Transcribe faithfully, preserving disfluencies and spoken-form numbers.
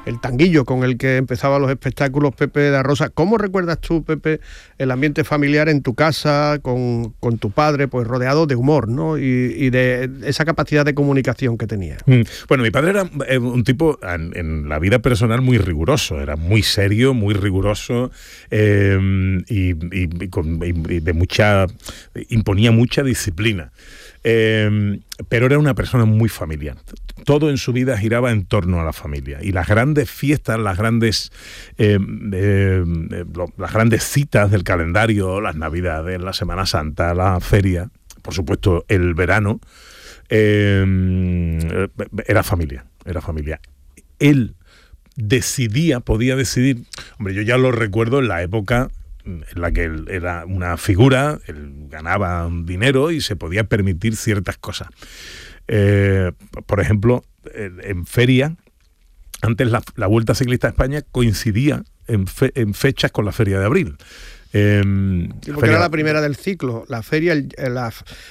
el tanguillo con el que empezaba los espectáculos Pepe da Rosa. ¿Cómo recuerdas tú, Pepe, el ambiente familiar en tu casa, con, con tu padre, pues rodeado de humor, ¿no? Y, y de esa capacidad de comunicación que tenía. Mm. Bueno, mi padre era un tipo en, en la vida personal muy riguroso, era muy serio, muy riguroso eh, y, y, y, con, y de mucha imponía mucha disciplina. Eh, pero era una persona muy familiar. Todo en su vida giraba en torno a la familia. Y las grandes fiestas, las grandes eh, eh, lo, las grandes citas del calendario, las Navidades, la Semana Santa, la feria, por supuesto el verano, eh, era familia, era familia. Él decidía, podía decidir, hombre, yo ya lo recuerdo en la época en la que él era una figura, él ganaba dinero y se podía permitir ciertas cosas. Eh, por ejemplo, en feria, antes la, la Vuelta Ciclista a España coincidía en, fe, en fechas con la Feria de Abril. Eh, Porque feria, era la primera del ciclo, la feria, el, la,